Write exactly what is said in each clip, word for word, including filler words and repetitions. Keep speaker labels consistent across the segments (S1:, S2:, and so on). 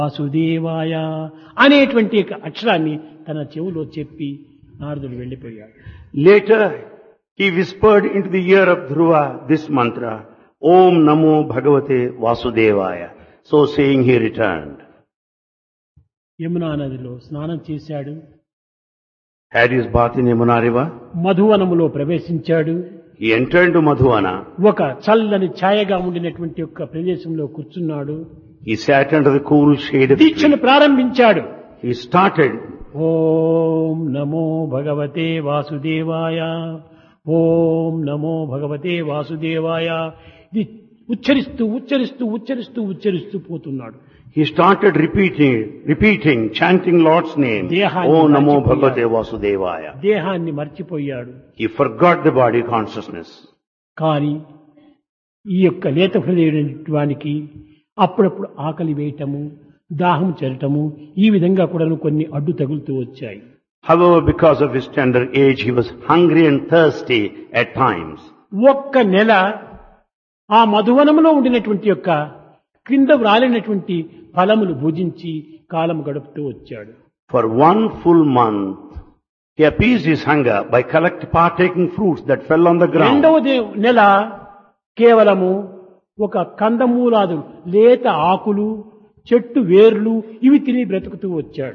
S1: వాసుదేవాయ అనేటువంటి ఒక అక్షరాన్ని తన చెవులో చెప్పి నారదుడు వెళ్ళిపోయాడు.
S2: Later, he whispered into the ear of Dhruva this mantra, Om Namo Bhagavate Vasudevaya. So saying, he returned.
S1: Yamuna నదిలో స్నానం చేశాడు.
S2: Had his bath in Yamuna river.
S1: మధువనములో ప్రవేశించాడు.
S2: He entered into Madhuvana.
S1: ఒక చల్లని ఛాయగా ఉండినటువంటి యొక్క ప్రదేశంలో కూర్చున్నాడు.
S2: He sat under the cool shade of the
S1: దీక్షను
S2: tree.
S1: ప్రారంభించాడు.
S2: He started,
S1: ఓం నమో భగవతే వాసుదేవాయ, ఓం నమో భగవతే వాసుదేవాయ. ఇది ఉచ్చరిస్తూ ఉచ్చరిస్తూ ఉచ్చరిస్తూ ఉచ్చరిస్తూ పోతున్నాడు.
S2: he started repeating, repeating, chanting Lord's name.
S1: దేహాన్ని
S2: Om Namo
S1: మర్చిపోయాడు.
S2: Bhagavate Vasudevaya.
S1: దేహాన్ని మర్చిపోయాడు.
S2: He forgot the body consciousness.
S1: కానీ ఈ యొక్క లేత హృదయునికి అప్పుడప్పుడు ఆకలి వేయటము, దాహం చెరటము, ఈ విధంగా కూడా కొన్ని అడ్డు తగులుతూ వచ్చాయి.
S2: However, because of his tender age, he was hungry and thirsty at times.
S1: ఒక్క నెల ఆ మధువనంలో ఉండినటువంటి యొక్క క్రింద వ్రాలినటువంటి ఫలములు భుజించి కాలం గడుపుతూ వచ్చాడు.
S2: For one full month, he appeased his hunger by collect partaking fruits that fell on the ground.
S1: రెండవ దే- నెల కేవలము ఒక కందమూలాదు లేత ఆకులు, చెట్టు వేర్లు ఇవి తిని బ్రతుకుతూ వచ్చాడు.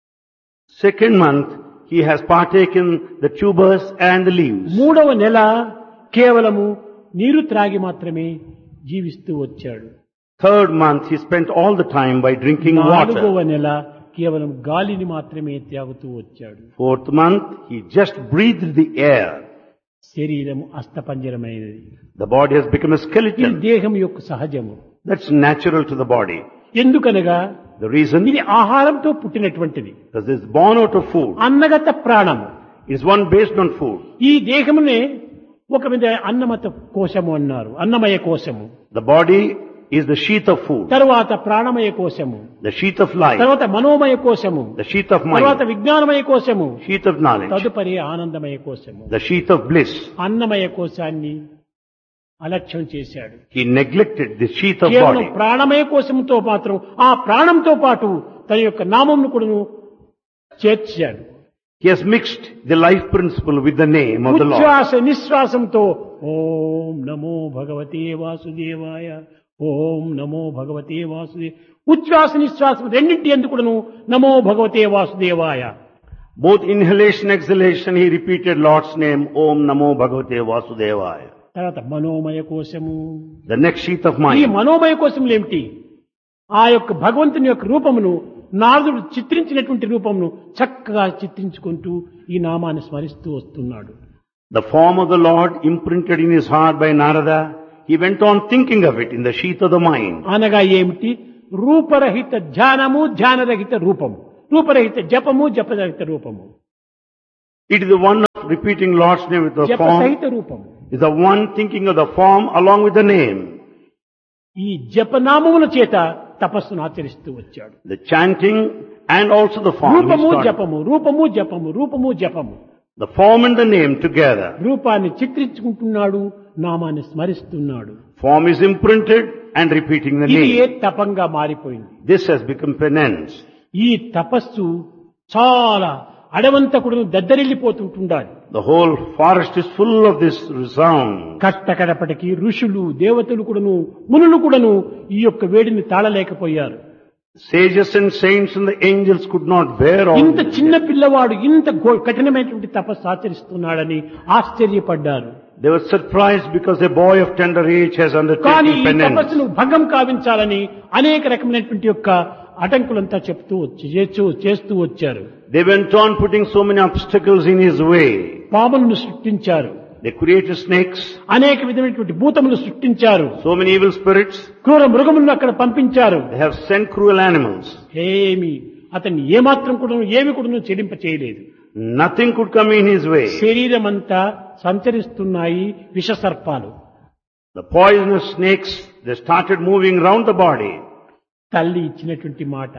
S2: Second month, he has partaken the tubers and the leaves.
S1: మూడవ నెల కేవలము నీరు త్రాగి మాత్రమే జీవిస్తూ వచ్చాడు.
S2: Third month, he spent all the time by drinking
S1: నాలుగవ
S2: water.
S1: నెల కేవలం గాలిని మాత్రమే త్రాగుతూ వచ్చాడు.
S2: Fourth month, he just breathed the air.
S1: శరీరం అస్థపంజరమైనది.
S2: The body has become a
S1: ఇది
S2: skeleton.
S1: దేహం యొక్క సహజము.
S2: That's natural to the body.
S1: ఎందుకనగా
S2: The reason
S1: ఇది ఆహారంతో పుట్టినటువంటిది.
S2: because it's born out of food.
S1: అన్నగత ప్రాణము.
S2: It's one based on food.
S1: ఈ దేహమునే ఒక విధ అన్నమత కోశము అన్నారు, అన్నమయ కోశము.
S2: The body is the sheath of food,
S1: తర్వాత ప్రాణమయ కోశము,
S2: the sheath of life,
S1: తర్వాత మనోమయ కోశము,
S2: the sheath of
S1: తర్వాత
S2: mind,
S1: విజ్ఞానమయ కోశము,
S2: sheath of knowledge,
S1: తదుపరి ఆనందమయ కోశము.
S2: the sheath of bliss.
S1: అన్నమయ కోశాన్ని అలక్ష్యం చేశాడు.
S2: He neglected the sheath of
S1: కేవలం
S2: body.
S1: ప్రాణమయ కోశంతో మాత్రం ఆ ప్రాణంతో పాటు తన యొక్క నామమును కూడా చేర్చాడు.
S2: He has mixed the life principle with the name of the Lord.
S1: ఉచ్ఛ్వాస నిశ్వాసంతో ఓం నమో భగవతే వాసుదేవాయ, ఓం నమో భగవతే వాసుదేవ. ఉచ్ఛ్వాస నిశ్వాసం రెండింటి ఎందుకు కూడాను నమో భగవతే వాసుదేవాయ.
S2: Both inhalation, exhalation, he repeated Lord's name, Om Namo Bhagavate Vasudevaya.
S1: తర్వాత మనోమయ కోశము.
S2: The next sheath of
S1: ఈ
S2: mind.
S1: మనోమయ కోశములు ఏమిటి? ఆ యొక్క భగవంతుని యొక్క రూపమును, నారదుడు చిత్రించినటువంటి రూపమును చక్కగా చిత్రించుకుంటూ ఈ నామాన్ని స్మరిస్తూ వస్తున్నాడు.
S2: The form of the Lord imprinted in his heart by Narada, he went on thinking of it in the sheath of the mind.
S1: అనగా ఏమిటి? రూపరహిత ధ్యానము, ధ్యానరహిత రూపము, రూపరహిత జపము, జపరహిత రూపము,
S2: It is the one of repeating Lord's name with the
S1: జప
S2: form,
S1: సహిత రూపము.
S2: is the one thinking of the form along with the name.
S1: ఈ జపనామముల చేత తపస్సును ఆచరిస్తూ వచ్చాడు.
S2: The chanting and also the form. he
S1: రూపము
S2: started.
S1: జపము, రూపము జపము, రూపము జపము.
S2: The form and the name together.
S1: రూపాన్ని చిత్రించుకుంటున్నాడు, నామాన్ని స్మరిస్తున్నాడు.
S2: Form is imprinted and repeating the
S1: ఇది ఏ
S2: name.
S1: తపంగా మారిపోయింది.
S2: This has become penance.
S1: ఈ తపస్సు చాలా అడవంతా కూడా దద్దరిల్లిపోతుంటుండాలి.
S2: The whole forest is full of this sound.
S1: కట్టకడపటికి ఋషులు, దేవతలు కూడాను, మునులు కూడాను ఈ యొక్క వేడిని తాళలేకపోయారు.
S2: Sages and saints and the angels could not bear all
S1: ఇంత
S2: this.
S1: చిన్న పిల్లవాడు ఇంత గో- కఠినమైనటువంటి తపస్సు ఆచరిస్తున్నాడని ఆశ్చర్యపడ్డారు.
S2: They were surprised because a boy of tender age has
S1: కానీ
S2: undertaken
S1: ఈ
S2: penance.
S1: తపస్సును భంగం కావించాలని అనేక రకమైనటువంటి యొక్క అటంకులంతా చెప్తూ వచ్చి చేస్తూ- చేస్తూ వచ్చారు.
S2: They went on putting so many obstacles in his way.
S1: పాములను సృష్టించారు,
S2: They created snakes,
S1: అనేక విధమైనటువంటి భూతములు సృష్టించారు,
S2: so many evil spirits.
S1: క్రూర మృగములను అక్కడ పంపించారు.
S2: They have sent cruel animals.
S1: ఏమి అతన్ని ఏమాత్రం కూడా ఏమి కూడా చెడింప చేయలేదు.
S2: Nothing could come in his way.
S1: శరీరం అంతా సంచరిస్తున్నాయి విష సర్పాలు.
S2: The poisonous snakes, they started moving round the body.
S1: తల్లి ఇచ్చినటువంటి మాట,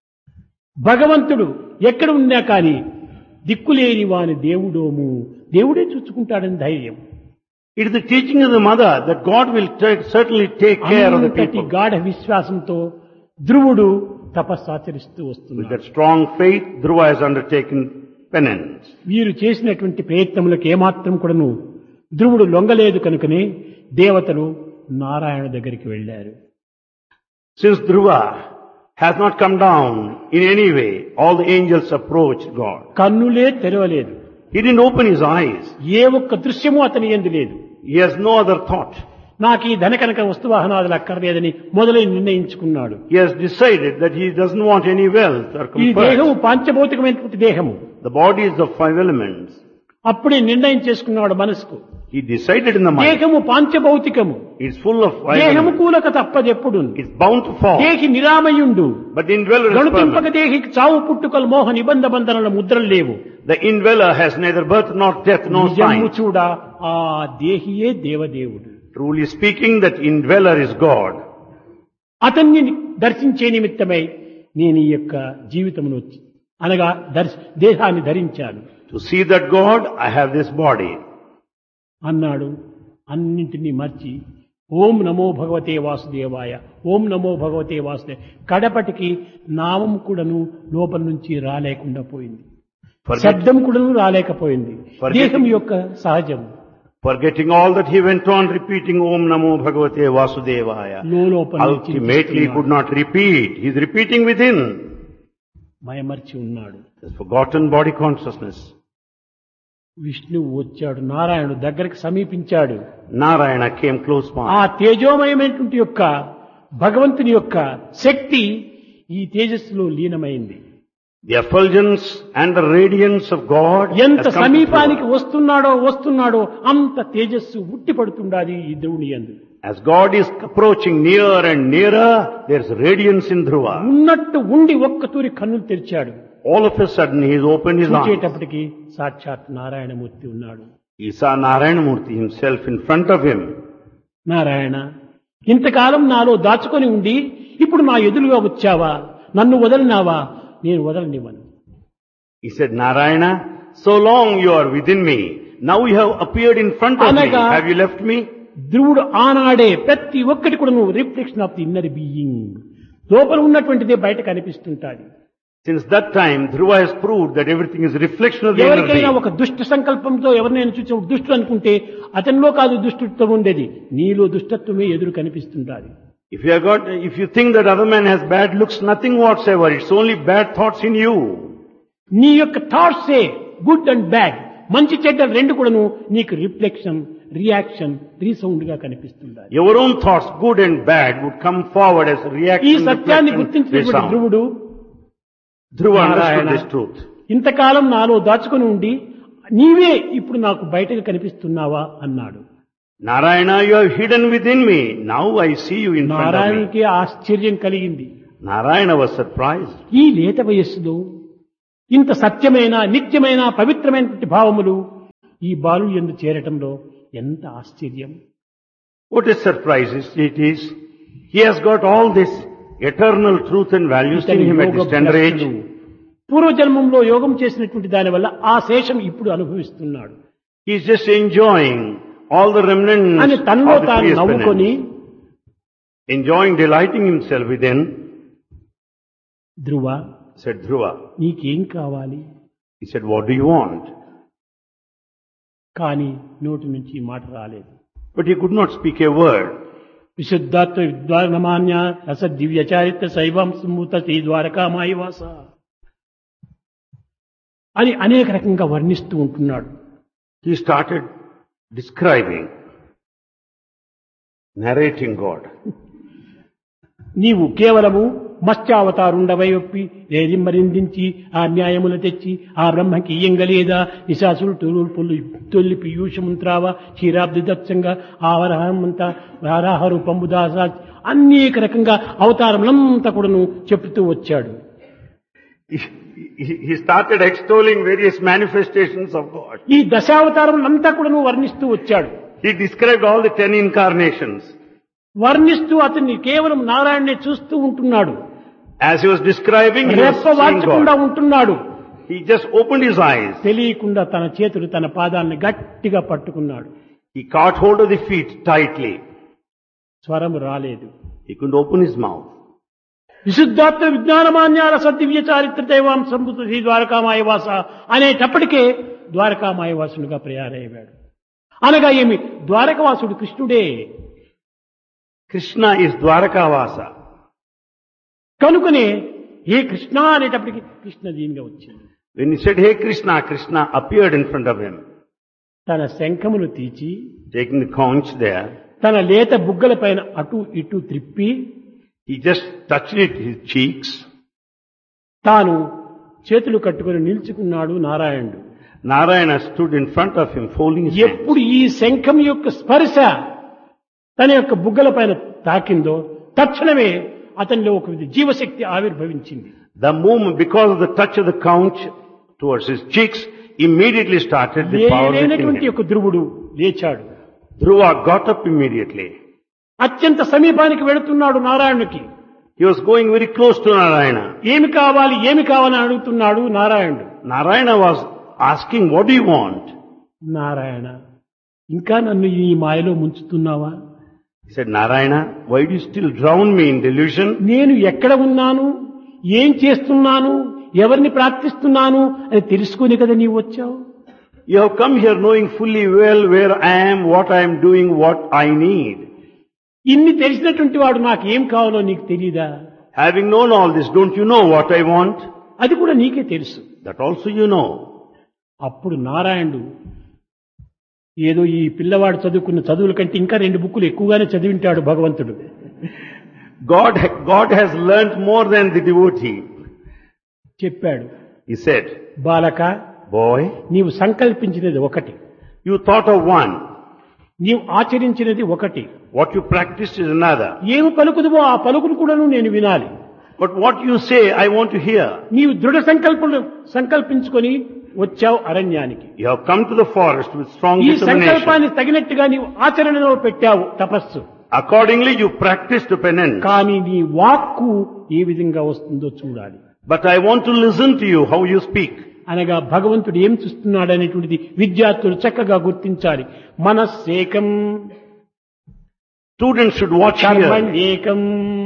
S1: భగవంతుడు ఎక్కడ ఉన్నా కానీ దిక్కులేని వాని దేవుడోము, దేవుడే చూసుకుంటాడని ధైర్యం.
S2: It is the teaching of the mother that God will take, certainly take care of the
S1: అంతటి
S2: people.
S1: గాఢ విశ్వాసంతో ధ్రువుడు తపస్సు ఆచరిస్తూ
S2: With
S1: వస్తున్నాడు.
S2: that strong faith, Dhruva has undertaken penance.
S1: వీరు చేసినటువంటి ప్రయత్నములకు ఏమాత్రం కూడాను ధ్రువుడు లొంగలేదు కనుకనే దేవతలు నారాయణ దగ్గరికి వెళ్ళారు.
S2: Since Dhruva has not come down in any way, all the angels approached God.
S1: కన్నులే తెరవలేదు.
S2: He didn't open his eyes.
S1: ఏ ఒక్క దృశ్యము అతని యందు లేదు.
S2: He has no other thought.
S1: నాకు ఈ ధనకనక వస్తువాహనాదులు అక్కర్లేదని మొదలై నిర్ణయించుకున్నాడు.
S2: He has decided that he doesn't want any wealth or
S1: ఈ
S2: comfort.
S1: దేహము పాంచభౌతికమైనటువంటి దేహము.
S2: The body is of five elements.
S1: అప్పుడే నిర్ణయం చేసుకున్నాడు మనసుకు.
S2: He decided in the mind.
S1: దేహము పాంచభౌతికము.
S2: It's full of five
S1: దేహము
S2: elements.
S1: కూలక తప్పదెప్పుడు.
S2: It's bound to fall.
S1: దేహి నిరామయుండు.
S2: But the indweller is
S1: గణుతింపక
S2: permanent.
S1: దేహికి చావు పుట్టుకలు మోహ నిబంధ బంధనల ముద్రలు లేవు.
S2: The indweller has neither birth nor death nor
S1: నిజము
S2: sign.
S1: చూడ ఆ దేహియే దేవదేవుడు.
S2: Truly speaking, that indweller is God.
S1: అతన్ని దర్శించే నిమిత్తమై నేను ఈ యొక్క జీవితమును వచ్చి అనగా దర్శ దేహాన్ని ధరించాను
S2: To see that God, I have this body.
S1: అన్నాడు. అన్నింటినీ మర్చి ఓం నమో భగవతే వాసుదేవాయ, ఓం నమో భగవతే వాసుదేవ, కడపటికి నామం కూడాను లోపల నుంచి రాలేకుండా పోయింది.
S2: Forget,
S1: శబ్దం కూడాను రాలేకపోయింది.
S2: Forget-
S1: దేహం యొక్క సహజం.
S2: forgetting all that, he went on repeating Om Namo Bhagavate Vasudevaya.
S1: లోపల
S2: Ultimately, he could not repeat. He is repeating within.
S1: మయమర్చి ఉన్నాడు.
S2: His forgotten body consciousness.
S1: విష్ణువు వచ్చాడు, నారాయణుడు దగ్గరికి సమీపించాడు.
S2: Narayana came close
S1: ఆ
S2: by.
S1: తేజోమయమైనటువంటి యొక్క భగవంతుని యొక్క శక్తి ఈ తేజస్సులో లీనమైంది.
S2: The effulgence and the radiance of God
S1: ఎంత
S2: has come to
S1: సమీపానికి
S2: Dhruva.
S1: వస్తున్నాడో వస్తున్నాడో అంత తేజస్సు ఉట్టిపడుతుండాది ఈ దేవుని యందు.
S2: As God is approaching nearer and nearer, there's radiance in Dhruva.
S1: ఉన్నట్టు ఉండి ఒక్క తూరి కన్నులు తెరిచాడు.
S2: All of a sudden, he has opened his eyes.
S1: చూచేటప్పటికి సాక్షాత్ నారాయణమూర్తి ఉన్నాడు.
S2: He saw Narayanamurti himself in front of him.
S1: Narayana, ఇంతకాలం నాలో దాచుకొని ఉండి ఇప్పుడు నా ఎదురుగా వచ్చావా? నన్ను వదలినావా? నేను వదలనివ్వను.
S2: He said, Narayana, so long you are within me. Now you have appeared in front of me.
S1: Anaga-
S2: Have you left me?
S1: ధ్రువుడు ఆనాడే ప్రతి ఒక్కటి కూడా నువ్వు reflection of the inner being, లోపల ఉన్నటువంటిదే బయట కనిపిస్తుంటాది.
S2: Since that time, Dhruva has proved that everything is reflection of the inner
S1: ఎవరికైనా
S2: being.
S1: ఒక దుష్ట సంకల్పంతో ఎవరినైనా చూసి దుష్టుడు అనుకుంటే అతనిలో కాదు దుష్టత్వం ఉండేది, నీలో దుష్టత్వమే ఎదురు కనిపిస్తుంటాది.
S2: If you have got, if you think that other man has bad looks, nothing whatsoever. It's only bad thoughts in you.
S1: నీ యొక్క థాట్సే గుడ్ అండ్ బ్యాడ్, మంచి చెడ్డలు రెండు కూడాను నీకు రిఫ్లెక్షన్, రియాక్షన్, రీసౌండ్ గా కనిపిస్తుంటాయి.
S2: Your own thoughts, good and bad, would come forward as
S1: ఈ
S2: reaction,
S1: సత్యాన్ని
S2: reflection,
S1: గుర్తించినటువంటి
S2: resound.
S1: ధ్రువుడు
S2: Dhruva understood
S1: Narayana,
S2: this truth.
S1: ఇంతకాలం నాలో దాచుకొని ఉండి నీవే ఇప్పుడు నాకు బయటకు కనిపిస్తున్నావా అన్నాడు.
S2: Narayana, you have hidden within me. Now I see you in front of me.
S1: నారాయణునికి ఆశ్చర్యం కలిగింది.
S2: Narayana was surprised.
S1: ఈ లేత వయస్సులో ఇంత సత్యమైన, నిత్యమైన, పవిత్రమైనటువంటి భావములు ఈ బాలు యందు చేరటంలో ఎంత ఆశ్చర్యం.
S2: What a surprise it is. He has got all this eternal truth and values in
S1: ఇతని
S2: him at
S1: yoga
S2: this tender age.
S1: భ్రష్టుడు. పూర్వజన్మంలో యోగం చేసినటువంటి దాని వల్ల ఆ శేషం ఇప్పుడు అనుభవిస్తున్నాడు
S2: He is just enjoying all the
S1: అని
S2: remnants
S1: తనలో
S2: of the
S1: తాను
S2: previous
S1: నవ్వుకొని,
S2: penance. Enjoying, delighting himself within,
S1: ధ్రువ,
S2: said Dhruva.
S1: నీకేం కావాలి?
S2: He said, what do you want?
S1: కానీ నోటి నుంచి ఈ మాట రాలేదు.
S2: But he could not speak a word.
S1: విశుద్ధాత్వ విద్వానమాన్య రస దివ్య చారిత్ర శైవం స్మృత శ్రీ ద్వారకామాయి వాస అని అనేక రకంగా వర్ణిస్తూ ఉంటున్నాడు.
S2: He started describing, narrating God.
S1: నీవు కేవలము మత్స్యావతారుండవై ఒప్పి రేదింబరిందించి ఆ న్యాయములు తెచ్చి ఆ బ్రహ్మకి ఇయ్యంగలేదా నిశాసులు తొలుపులు తొల్లి పీయూషముంత్రావా క్షీరాబ్ది దత్సంగా ఆవరహమంతా వారాహరు పంబుదాస అనేక రకంగా అవతారములంతా కూడాను చెప్తూ వచ్చాడు.
S2: He, he, he started extolling various manifestations of God.
S1: ఈ దశావతారములంతా కూడాను వర్ణిస్తూ వచ్చాడు.
S2: He described all the ten incarnations.
S1: వర్ణిస్తూ అతన్ని కేవలం నారాయణనే చూస్తూ ఉంటున్నాడు.
S2: As he was describing, he was
S1: రెప్ప
S2: seeing
S1: వార్చకుండా
S2: God.
S1: ఉంటున్నాడు.
S2: He just opened his eyes.
S1: తెలియకుండా తన చేతులు తన పాదాన్ని గట్టిగా పట్టుకున్నాడు.
S2: He caught hold of the feet tightly.
S1: స్వరం రాలేదు.
S2: He couldn't open his mouth.
S1: విశుద్ధాత్మ విజ్ఞానమాన్యాల సద్దివ్య చారిత్ర దైవాం సంబుద్ధి ద్వారకామాయవాస అనేటప్పటికే ద్వారకామాయవాసునిగా ప్రయారయ్యాడు. అనగా ఏమి? ద్వారకవాసుడు కృష్ణుడే.
S2: Krishna is Dwarakavasa.
S1: కనుకనే ఏ కృష్ణ అనేటప్పటికి కృష్ణ దీనిగా వచ్చింది.
S2: When he said, "Hey Krishna," Krishna appeared in front of him,
S1: తన శంఖమును తీచి
S2: taking the conch there.
S1: తన లేత బుగ్గల పైన అటు ఇటు త్రిప్పి
S2: He just touched it, his cheeks.
S1: తాను చేతులు కట్టుకుని నిల్చుకున్నాడు నారాయణుడు.
S2: Narayana stood in front of him, folding his hands.
S1: ఎప్పుడు ఈ శంఖం యొక్క స్పర్శ తన యొక్క బుగ్గల పైన తాకిందో తక్షణమే అతనిలో ఒక విధ జీవశక్తి ఆవిర్భవించింది.
S2: The movement, because of the touch of the conch towards his cheeks, immediately started the power within
S1: లేనటువంటి
S2: him.
S1: ఒక ధ్రువుడు లేచాడు.
S2: Dhruva got up immediately.
S1: అత్యంత సమీపానికి వెళుతున్నాడు నారాయణునికి.
S2: He was going very close to Narayana.
S1: ఏమి కావాలి ఏమి కావాలని అడుగుతున్నాడు నారాయణుడు.
S2: Narayana was asking, "What do you want?"
S1: Narayana, ఇంకా నన్ను ఈ మాయలో ముంచుతున్నావా?
S2: He said, "Narayana, why do you still drown me in delusion?"
S1: నేను ఎక్కడ ఉన్నాను, ఏం చేస్తున్నాను, ఎవరిని ప్రార్థిస్తున్నాను అని తెలుసుకుని కదా నీవు వచ్చావు.
S2: You have come here knowing fully well where I am, what I am doing, what I need.
S1: ఇన్ని తెలిసినటువంటి వాడు నాకు ఏం కావాలో నీకు తెలీదా?
S2: Having known all this, don't you know what I want?
S1: అది కూడా నీకే తెలుసు.
S2: That also you know.
S1: అప్పుడు నారాయణుడు ఏదో ఈ పిల్లవాడు చదువుకున్న చదువుల కంటే ఇంకా రెండు బుక్కులు ఎక్కువగానే చదివింటాడు భగవంతుడు.
S2: God, God has learnt more than the devotee.
S1: చెప్పాడు,
S2: He said,
S1: బాలక,
S2: "Boy,
S1: నీవు సంకల్పించినది ఒకటి,
S2: you thought of one.
S1: నీవు ఆచరించినది ఒకటి.
S2: What you practiced is another.
S1: ఏమి పలుకుదువో ఆ పలుకును కూడాను నేను వినాలి.
S2: But what you say, I want to hear."
S1: నీవు దృఢ సంకల్పం సంకల్పించుకొని వచ్చావు అరణ్యానికి.
S2: You have come to the forest with strong
S1: ఈ
S2: determination.
S1: సంకల్పాన్ని తగినట్టుగా నీవు ఆచరణలో పెట్టావు తపస్సు.
S2: Accordingly, you practiced penance.
S1: కానీ నీ వాక్కు ఏ విధంగా వస్తుందో చూడాలి.
S2: But I want to listen to you, how you speak.
S1: అనగా భగవంతుడు ఏం చూస్తున్నాడు అనేటువంటిది విద్యార్థులు చక్కగా గుర్తించాలి. మనస్సేకం,
S2: Students should watch
S1: కర్మణ్
S2: here.
S1: ఏకం,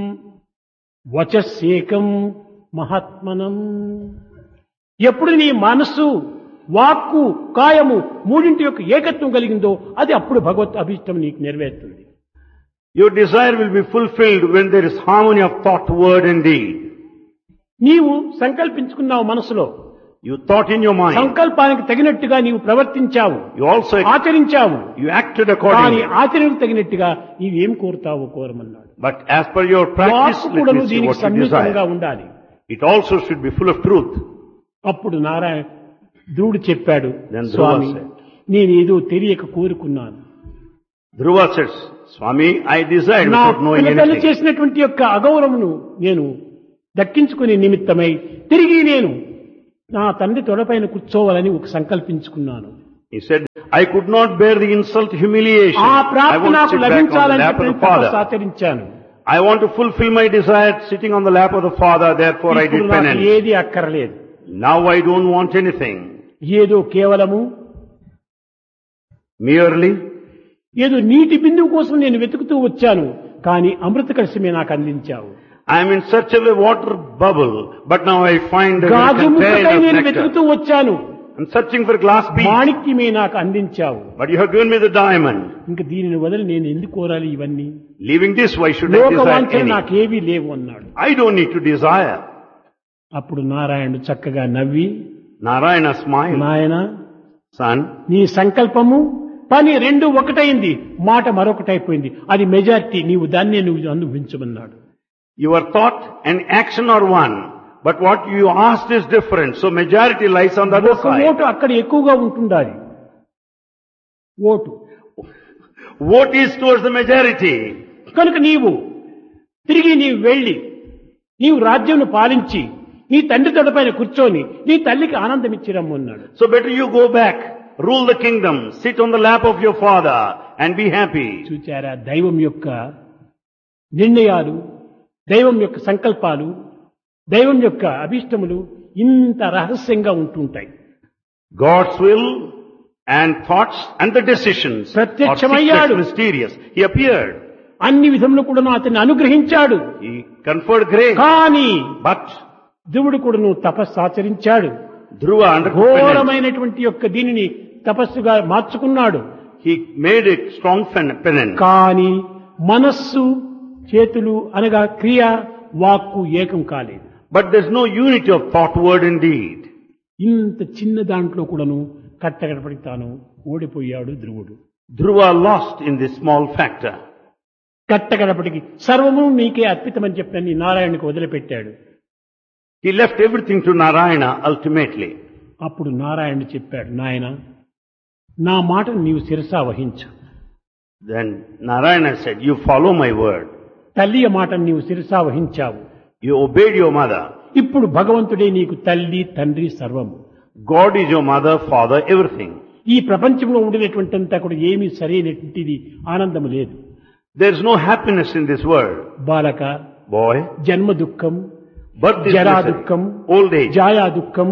S1: వచస్సేకం, మహాత్మనం. ఎప్పుడు నీ మనస్సు, వాక్కు, కాయము మూడింటి యొక్క ఏకత్వం కలిగిందో అది అప్పుడు భగవత్ అభీష్టం నీకు నెరవేరుతుంది.
S2: Your desire will be fulfilled when there is harmony of thought, word and deed.
S1: నీవు సంకల్పించుకున్నావు మనసులో,
S2: You thought in your mind.
S1: సంకల్పానికి తగినట్టుగా నీవు ప్రవర్తించావు,
S2: You also
S1: ఆచరించావు.
S2: you acted
S1: కానీ
S2: accordingly.
S1: ఆచరణకు తగినట్టుగా నీవేం కోరుతావో కోరమన్నాడు.
S2: But as per your practice,
S1: వాక్కు
S2: let
S1: కూడాను
S2: me see
S1: దీనికి
S2: what you
S1: సన్నిహితంగా
S2: desire.
S1: ఉండాలి.
S2: It also should be full of truth.
S1: అప్పుడు నారాయణ ధ్రువుడు చెప్పాడు,
S2: Then Dhruva
S1: స్వామి,
S2: said.
S1: నేనేదో తెలియక కోరుకున్నాను.
S2: Dhruva says, "Swami, I desired
S1: నా
S2: without knowing
S1: పిల్లలు
S2: anything.
S1: చేసినటువంటి యొక్క అగౌరవమును నేను దక్కించుకునే నిమిత్తమై తిరిగి నేను నా తండ్రి తొడపైన కూర్చోవాలని ఒక సంకల్పించుకున్నాను.
S2: He said, "I could not bear the insult, humiliation.
S1: ఆ
S2: I
S1: ప్రాప్తి
S2: want to
S1: నాకు
S2: sit back on the
S1: లభించాలని
S2: lap of
S1: చెప్పి
S2: the Father.
S1: తపస్సు ఆచరించాను.
S2: I want to fulfill my desire sitting on the lap of the Father, therefore I
S1: ఇప్పుడు
S2: did
S1: నాకు
S2: penance.
S1: ఏది అక్కర్లేదు.
S2: Now I don't want anything.
S1: ఏదో కేవలము
S2: Merely,
S1: ఏదో నీటి బిందువు కోసం నేను వెతుకుతూ వచ్చాను, కానీ అమృత కలశమే నాకు అందించావు.
S2: I am in search of a water bubble, but now I find a
S1: గాజు ముక్కకై
S2: container of
S1: నేను
S2: nectar.
S1: వెతుకుతూ వచ్చాను,
S2: I'm searching for a glass piece,
S1: మాణిక్యమే నాకు అందించావు.
S2: but you have given me the diamond.
S1: ఇంక దీనిని వదిలి నేను ఎందుకు కోరాలి ఇవన్నీ?
S2: Leaving this, why should I desire
S1: లోకవాంఛలు
S2: any?
S1: నాకేవీ లేవు అన్నాడు.
S2: I don't need to desire.
S1: అప్పుడు నారాయణుడు చక్కగా నవ్వి,
S2: Narayana smiled.
S1: నాయన,
S2: Son,
S1: నీ సంకల్పము పని రెండు ఒకటైంది, మాట మరొకటైపోయింది. అది మెజారిటీ, నీవు దాన్నే నువ్వు అనుభవించమన్నాడు.
S2: your thought and action are one, but what you asked is different. So majority lies on the other
S1: ఒక
S2: side.
S1: ఓటు అక్కడ ఎక్కువగా ఉంటుండాలి. Vote
S2: Vote is towards the majority.
S1: కనుక నీవు తిరిగి నీవు వెళ్ళి నీవు రాజ్యం పాలించి నీ తండ్రి తొడపైన కూర్చొని నీ తల్లికి ఆనందం ఇచ్చిరమ్మన్నాడు.
S2: So better you go back, rule the kingdom, sit on the lap of your father and be happy.
S1: చూచారా, దైవం యొక్క నిర్ణయాలు, దైవం యొక్క సంకల్పాలు, దైవం యొక్క అభీష్టములు ఇంత రహస్యంగా ఉంటుంటాయి.
S2: God's will and thoughts and the decisions are secret,
S1: ప్రత్యక్షమయ్యాడు.
S2: mysterious. He appeared.
S1: అన్ని విధములు కూడాను అతన్ని అనుగ్రహించాడు.
S2: He conferred grace.
S1: కానీ
S2: But
S1: ధ్రువుడు కూడాను తపస్సు ఆచరించాడు.
S2: Dhruva undertook penance.
S1: ఘోరమైనటువంటి యొక్క దీనిని తపస్సుగా మార్చుకున్నాడు.
S2: He made it strong fen- penance.
S1: కానీ మనస్సు చేతులు అనగా క్రియ వాక్కు ఏకం కాలేదు.
S2: But there's no unity of thought, word and deed.
S1: ఇంత చిన్న దాంట్లో కూడాను కట్టగడపడి తాను ఓడిపోయాడు ధ్రువుడు.
S2: Dhruva lost in this small factor.
S1: కట్టగడపటికి సర్వము నీకే అర్పితమని చెప్పని నారాయణకు వదిలిపెట్టాడు.
S2: He left everything to Narayana ultimately.
S1: అప్పుడు నారాయణ చెప్పాడు, నాయన నా మాటను నీవు శిరసా వహించు.
S2: Then Narayana said, you follow my word.
S1: తల్లి మాటను నీవు శిరసా వహించావు.
S2: You obeyed your mother.
S1: ఇప్పుడు భగవంతుడే నీకు తల్లి తండ్రి సర్వము.
S2: God is your mother, father, everything.
S1: ఈ ప్రపంచంలో ఉండినటువంటి అంతా కూడా ఏమీ సరైనటువంటిది ఆనందము లేదు.
S2: There's no happiness in this world.
S1: బాలక
S2: Boy,
S1: జన్మ దుఃఖం,
S2: birth is
S1: జరా
S2: misery,
S1: దుఃఖం,
S2: old age,
S1: జాయా దుఃఖం,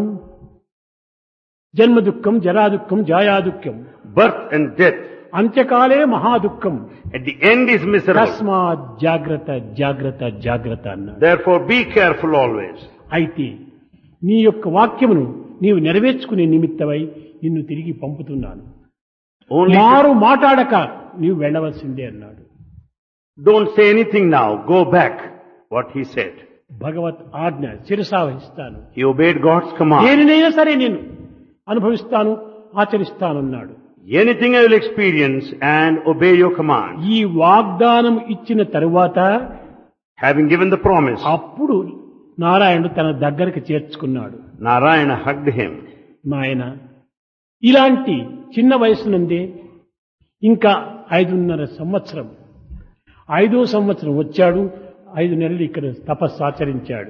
S1: జన్మ దుఃఖం, జరా దుఃఖం, జాయా దుఃఖం,
S2: birth and death.
S1: అంత్యకాలే మహాదుఃఖం.
S2: At the end is miserable.
S1: తస్మాత్ జాగ్రత్త జాగ్రత్త జాగ్రత్త అన్నాడు.
S2: Therefore be careful always.
S1: అయితే నీ యొక్క వాక్యమును నీవు నెరవేర్చుకునే నిమిత్తమై నిన్ను తిరిగి పంపుతున్నాను.
S2: Only
S1: మారు మాట్లాడక నీవు వెళ్ళవలసిందే అన్నాడు.
S2: don't say anything now. Go back. What he said.
S1: భగవత్ ఆజ్ఞ శిరసా వహిస్తాను.
S2: He obeyed God's command.
S1: దేనినైనా సరే నేను అనుభవిస్తాను, ఆచరిస్తానన్నాడు.
S2: Anything I will experience and obey your command.
S1: ఈ వాగ్దానం ఇచ్చిన తరువాత
S2: Having given the promise,
S1: అప్పుడు నారాయణుడు తన దగ్గరికి చేర్చుకున్నాడు.
S2: Narayana hugged him.
S1: నాయన ఇలాంటి చిన్న వయసు నుండే ఇంకా ఐదున్నర సంవత్సరం ఐదో సంవత్సరం వచ్చాడు. ఐదు నెలలు ఇక్కడ తపస్సు ఆచరించాడు.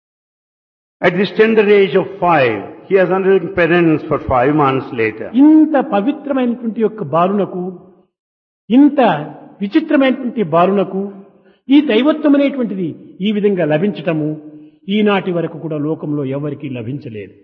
S2: At this tender age of five, he has undergone penance for five months later.
S1: ఇంత పవిత్రమైనటువంటి యొక్క బాలునకు, ఇంత విచిత్రమైనటువంటి బాలునకు ఈ దైవత్వం అనేటువంటిది ఈ విధంగా లభించటము ఈనాటి వరకు కూడా లోకంలో ఎవరికీ లభించలేదు.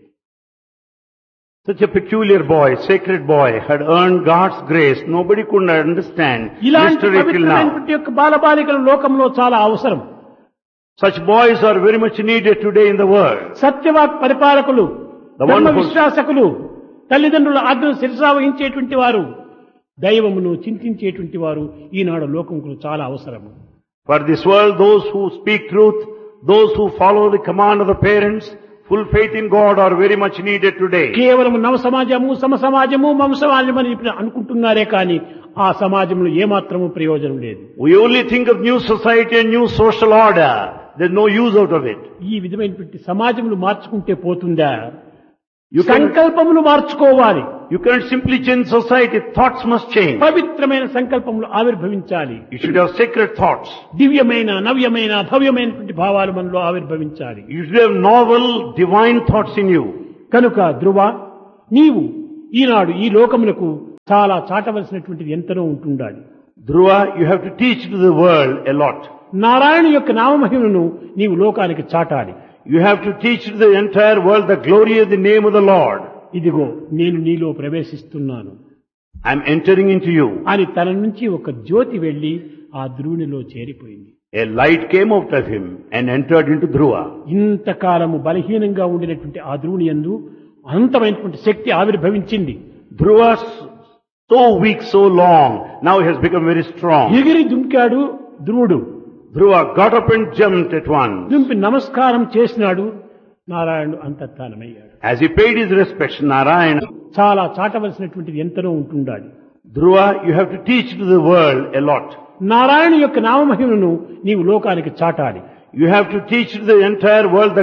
S2: Such a peculiar boy, sacred boy, had earned God's grace. Nobody could understand
S1: ఇలాంటి
S2: mystery till now.
S1: పవిత్రమైనటువంటి యొక్క బాలబాలికలు లోకంలో చాలా అవసరం.
S2: Such boys are very much needed today in the world.
S1: సత్యవాక్ పరిపాలకులు,
S2: The
S1: ధర్మ
S2: wonderful-
S1: విశ్వాసకులు, తల్లిదండ్రుల ఆజ్ఞను శిరసా వహించేటువంటి వారు, దైవమును చింతించేటువంటి వారు ఈనాడు లోకంకు చాలా అవసరము.
S2: For this world, those who speak truth, those who follow the command of the parents, full faith in God are very much needed today.
S1: కేవలం నవ సమాజము, సమ సమాజము, మమ సమాజం అని ఇప్పుడు అనుకుంటున్నారే కానీ ఆ సమాజంలో ఏమాత్రము ప్రయోజనం లేదు.
S2: We only think of new society and new social order. There's no use out of it.
S1: ఈ విధమైనటువంటి సమాజములు మార్చుకుంటే పోతుందా?
S2: You can,
S1: సంకల్పములు మార్చుకోవాలి.
S2: you can't simply change society. Thoughts must change.
S1: పవిత్రమైన సంకల్పములు ఆవిర్భవించాలి.
S2: You should have sacred thoughts.
S1: దివ్యమైన, నవ్యమైన, భవ్యమైనటువంటి భావాలు మనలో ఆవిర్భవించాలి.
S2: You should have novel, divine thoughts in you.
S1: కనుక ధ్రువ, నీవు ఈనాడు ఈ లోకమునకు చాలా చాటవలసినటువంటిది ఎంతనో ఉంటుండాలి.
S2: Dhruva, you have to teach to the world a lot.
S1: Narayana యొక్క నామమహిమను నీవు లోకానికి చాటాలి.
S2: You have to teach to the entire world the glory of the name of the Lord.
S1: ఇదిగో నేను నీలో ప్రవేశిస్తున్నాను
S2: I'm entering into you.
S1: అని తన నుంచి ఒక జ్యోతి వెళ్లి ఆ ధ్రువునిలో చేరిపోయింది.
S2: A light came out of him and entered into Dhruva.
S1: ఇంతకాలము బలహీనంగా ఉండినటువంటి ఆ ధ్రువుని యందు అనంతమైనటువంటి శక్తి ఆవిర్భవించింది.
S2: Dhruva, so weak, so long, now he has become very strong.
S1: ఎగిరి దుంకాడు ధ్రువుడు.
S2: Dhruva got up and jumped at once.
S1: దుంపి నమస్కారం చేసినాడు. నారాయణుడు అంతర్ధానమయ్యాడు.
S2: As he paid his respects, Narayana,
S1: చాలా చాటవలసినటువంటిది ఎంతనో ఉంటుండాలి.
S2: Dhruva, you have to teach to the world a lot.
S1: Narayana యొక్క నామమహిమను నీవు లోకానికి చాటాలి.
S2: You have to teach to the entire world the